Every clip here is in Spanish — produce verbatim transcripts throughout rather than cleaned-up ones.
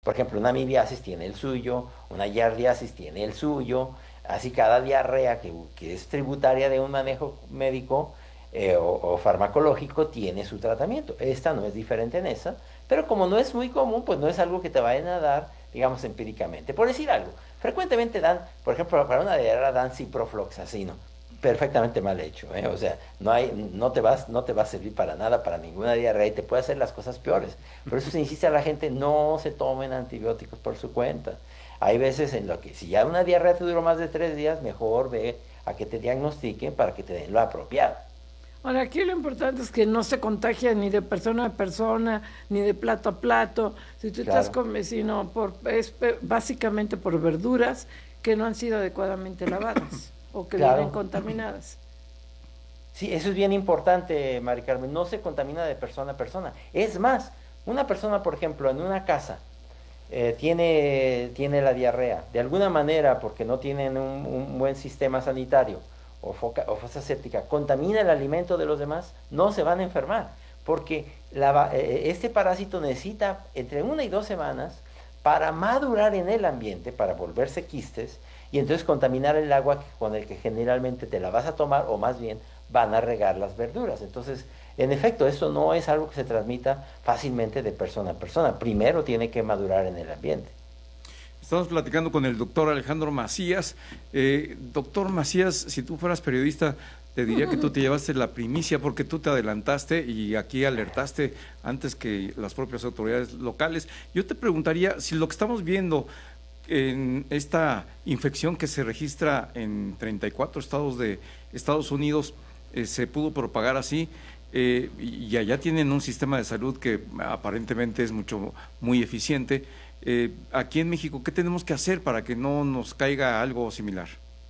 Por ejemplo, una amibiasis tiene el suyo, una giardiasis tiene el suyo, así cada diarrea que, que es tributaria de un manejo médico eh, o, o farmacológico tiene su tratamiento. Esta no es diferente en esa, pero como no es muy común, pues no es algo que te vayan a dar, digamos, empíricamente. Por decir algo, frecuentemente dan, por ejemplo, para una diarrea dan ciprofloxacino, perfectamente mal hecho, ¿eh? O sea, no hay, no te vas, no te va a servir para nada, para ninguna diarrea y te puede hacer las cosas peores. Por eso se insiste a la gente, no se tomen antibióticos por su cuenta. Hay veces en lo que, si ya una diarrea te duró más de tres días, mejor ve a que te diagnostiquen para que te den lo apropiado. Ahora, aquí lo importante es que no se contagia ni de persona a persona, ni de plato a plato. Si tú Claro. estás con vecino, por, es pe- básicamente por verduras que no han sido adecuadamente lavadas o que Claro. vienen contaminadas. Sí, eso es bien importante, Mari Carmen, no se contamina de persona a persona. Es más, una persona, por ejemplo, en una casa, eh, tiene, tiene la diarrea, de alguna manera, porque no tienen un, un buen sistema sanitario o, foca, o fosa séptica, contamina el alimento de los demás, no se van a enfermar, porque la, eh, este parásito necesita entre una y dos semanas para madurar en el ambiente, para volverse quistes, y entonces contaminar el agua con el que generalmente te la vas a tomar, o más bien van a regar las verduras. Entonces, en efecto, esto no es algo que se transmita fácilmente de persona a persona. Primero tiene que madurar en el ambiente. Estamos platicando con el doctor Alejandro Macías. Eh, doctor Macías, si tú fueras periodista, te diría que tú te llevaste la primicia porque tú te adelantaste y aquí alertaste antes que las propias autoridades locales. Yo te preguntaría si lo que estamos viendo en esta infección que se registra en treinta y cuatro estados de Estados Unidos eh, se pudo propagar así, eh, y allá tienen un sistema de salud que aparentemente es mucho muy eficiente. Eh, aquí en México, ¿qué tenemos que hacer para que no nos caiga algo similar?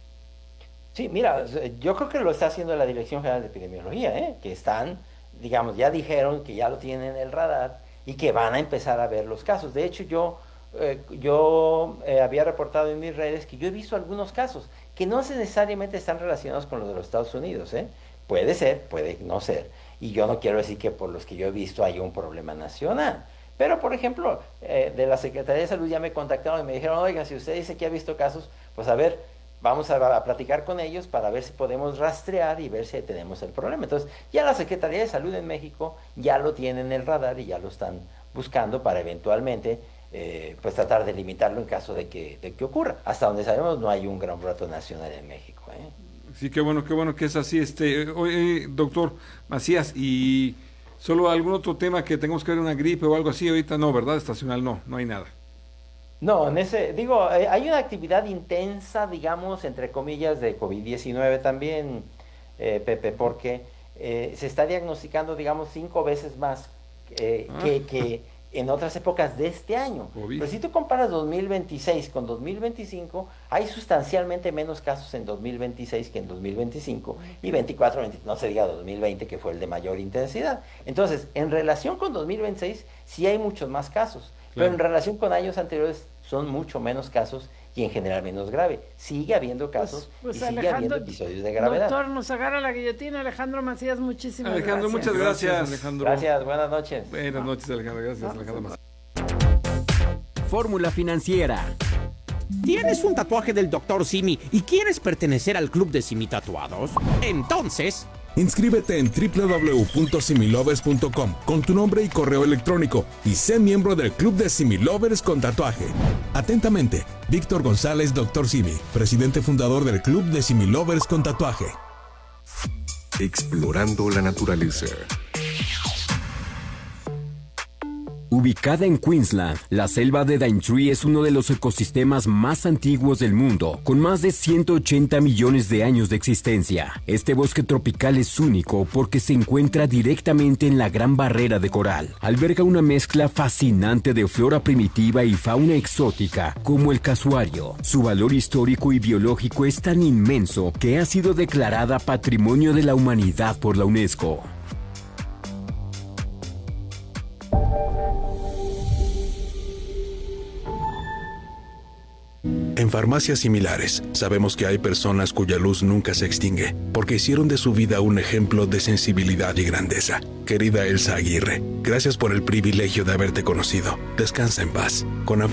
Sí, mira, yo creo que lo está haciendo la Dirección General de Epidemiología, ¿eh? Que están, digamos, ya dijeron que ya lo tienen en el radar y que van a empezar a ver los casos. De hecho, yo, eh, yo eh, había reportado en mis redes que yo he visto algunos casos que no necesariamente están relacionados con los de los Estados Unidos, ¿eh? Puede ser, puede no ser. Y yo no quiero decir que por los que yo he visto hay un problema nacional. Pero, por ejemplo, eh, de la Secretaría de Salud ya me contactaron y me dijeron, oiga, si usted dice que ha visto casos, pues a ver, vamos a, a platicar con ellos para ver si podemos rastrear y ver si tenemos el problema. Entonces, ya la Secretaría de Salud en México ya lo tiene en el radar y ya lo están buscando para eventualmente eh, pues tratar de limitarlo en caso de que, de que ocurra. Hasta donde sabemos no hay un gran brote nacional en México, ¿eh? Sí, qué bueno, qué bueno que es así. Este, oye, doctor Macías, y solo algún otro tema que tengamos que ver, una gripe o algo así, ahorita no, ¿verdad? Estacional no, no hay nada. No, en ese, digo, eh, hay una actividad intensa, digamos, entre comillas, de COVID diecinueve también, eh, Pepe, porque eh, se está diagnosticando, digamos, cinco veces más eh, Ah. que, que en otras épocas de este año. COVID. Pero si tú comparas dos mil veintiséis con dos mil veinticinco, hay sustancialmente menos casos en dos mil veintiséis que en dos mil veinticinco, y veinticuatro, veinte, no se diga dos mil veinte, que fue el de mayor intensidad. Entonces, en relación con dos mil veintiséis, sí hay muchos más casos. Pero Claro. en relación con años anteriores son mucho menos casos y en general menos grave. Sigue habiendo casos Pues, pues y sigue habiendo episodios de gravedad. Doctor, nos agarra la guillotina. Alejandro Macías, muchísimas Alejandro, gracias. muchas gracias. Gracias, Alejandro. Gracias, buenas noches. Buenas noches, Alejandro. Gracias, Alejandro Macías. Fórmula Financiera. ¿Tienes un tatuaje del doctor Simi y quieres pertenecer al club de Simi Tatuados? Entonces, inscríbete en doble u doble u doble u punto similovers punto com con tu nombre y correo electrónico y sé miembro del club de Similovers con tatuaje. Atentamente, Víctor González, doctor Simi, presidente fundador del club de Similovers con tatuaje. Explorando la naturaleza. Ubicada en Queensland, la selva de Daintree es uno de los ecosistemas más antiguos del mundo, con más de ciento ochenta millones de años de existencia. Este bosque tropical es único porque se encuentra directamente en la Gran Barrera de Coral. Alberga una mezcla fascinante de flora primitiva y fauna exótica, como el casuario. Su valor histórico y biológico es tan inmenso que ha sido declarada Patrimonio de la Humanidad por la UNESCO. En Farmacias Similares, sabemos que hay personas cuya luz nunca se extingue, porque hicieron de su vida un ejemplo de sensibilidad y grandeza. Querida Elsa Aguirre, gracias por el privilegio de haberte conocido. Descansa en paz. Con